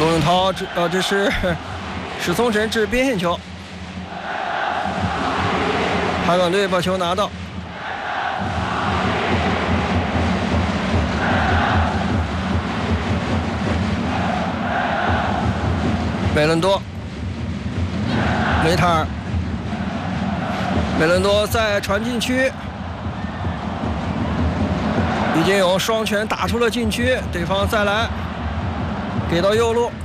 罗永涛，这是史松神掷边线球，海港队把球拿到。梅伦多，维塔尔，梅伦多再传禁区，于金勇双拳打出了禁区，对方再来，给到右路。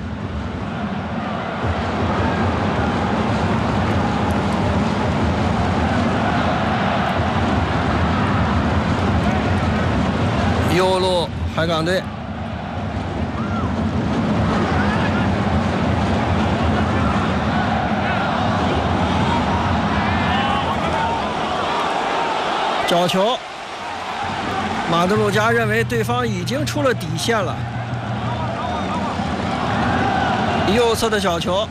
右路海港队。角球，马德鲁加认为对方已经出了底线了。右侧的角球，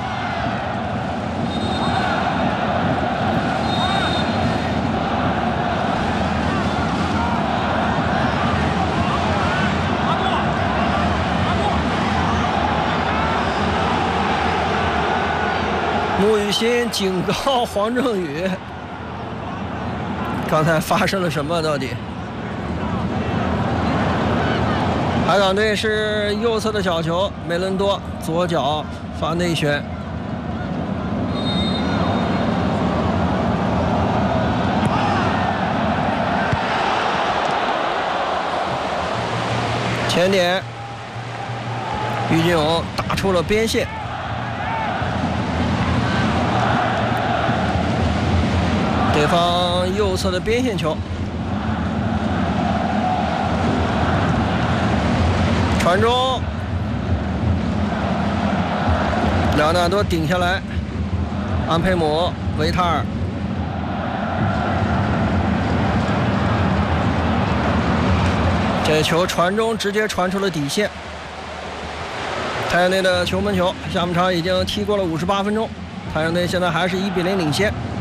穆雨欣警告黄正宇。刚才发生了什么？到底？海港队是右侧的角球，梅伦多左脚发内旋，前点，于金勇打出了边线。对方右侧的边线球，传中，莱昂纳多顶下来，安佩姆、维塔尔，这球传中直接传出了底线。太阳队的球门球，下半场已经踢过了58分钟，太阳队现在还是1比0领先。